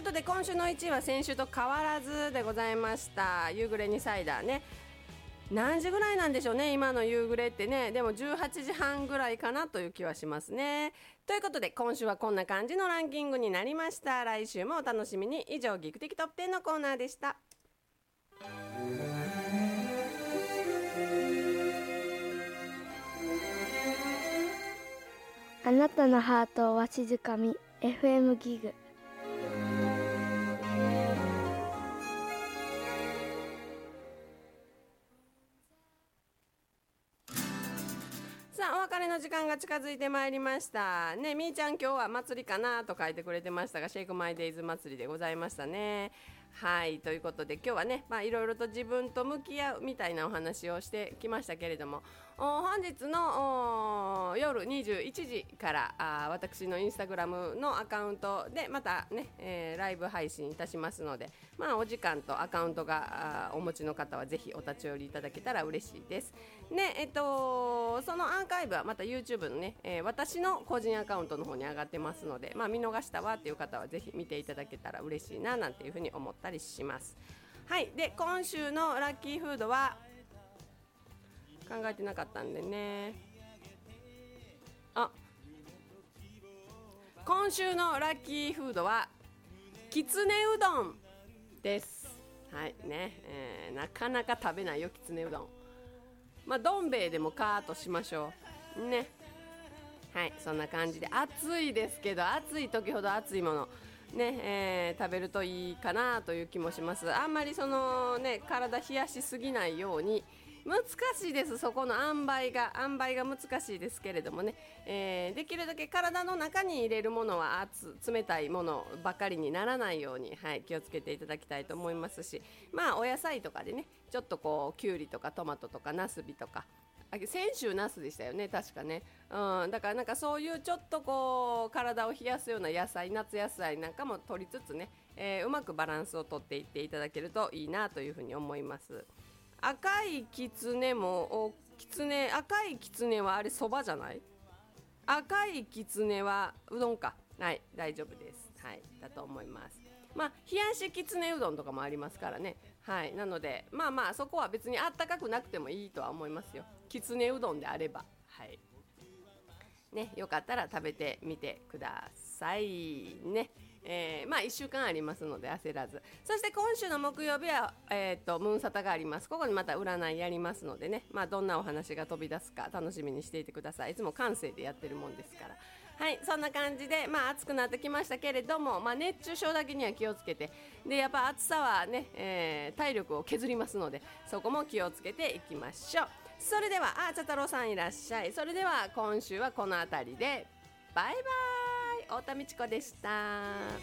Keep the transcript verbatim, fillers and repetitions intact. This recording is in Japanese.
ことで今週のいちいは先週と変わらずでございました。夕暮れにサイダーね。何時ぐらいなんでしょうね、今の夕暮れってね。でもじゅうはちじはんぐらいかなという気はしますね。ということで今週はこんな感じのランキングになりました。来週もお楽しみに。以上、ギクテキトップテンのコーナーでした。 あなたのハートをわしづかみ エフエム ギグ。 さあ、お別れの時間が近づいてまいりましたね。みーちゃん、今日は祭りかなと書いてくれてましたが、シェイクマイデイズ祭りでございましたね。はい、ということで今日はね、まあいろいろと自分と向き合うみたいなお話をしてきましたけれども、本日の夜にじゅういちじからあ私のインスタグラムのアカウントでまたね、えー、ライブ配信いたしますので、まあお時間とアカウントがお持ちの方はぜひお立ち寄りいただけたら嬉しいですね。えっとそのアーカイブはまた YouTube のね、えー、私の個人アカウントの方に上がってますので、まあ見逃したわっていう方はぜひ見ていただけたら嬉しいななんていうふうに思ったりします。はい、で今週のラッキーフードは考えてなかったんでね。あ、今週のラッキーフードはきつねうどんです。はいね、えー、なかなか食べないよ、きつねうどん。まあどん兵衛でもカーッとしましょうね。はい、そんな感じで暑いですけど、暑い時ほど暑いものね、えー、食べるといいかなという気もします。あんまりそのね、体冷やしすぎないように。難しいです、そこの塩梅が塩梅が難しいですけれどもね、えー、できるだけ体の中に入れるものは熱冷たいものばかりにならないように、はい、気をつけていただきたいと思いますし、まあお野菜とかでね、ちょっとこうきゅうりとかトマトとかナスビとか、先週ナスでしたよね、確かね、うん、だからなんかそういうちょっとこう体を冷やすような野菜、夏野菜なんかも取りつつね、えー、うまくバランスをとっていっていただけるといいなというふうに思います。赤いきつねもきつね、赤いきつねはあれそばじゃない？赤いきつねはうどんか。はい、大丈夫です。はい、だと思います。まあ冷やしきつねうどんとかもありますからね。はい、なのでまあまあそこは別にあったかくなくてもいいとは思いますよ。きつねうどんであれば、はいね、よかったら食べてみてくださいね。えー、まあいっしゅうかんありますので焦らず。そして今週の木曜日は、えー、とムーンサタがあります。ここにまた占いやりますのでね、まあ、どんなお話が飛び出すか楽しみにしていてください。いつも感性でやってるもんですから。はい、そんな感じで、まあ、暑くなってきましたけれども、まあ、熱中症だけには気をつけて、でやっぱ暑さはね、えー、体力を削りますので、そこも気をつけていきましょう。それでは、あ、茶太郎さんいらっしゃい。それでは今週はこの辺りでバイバイ。太田美智子でした。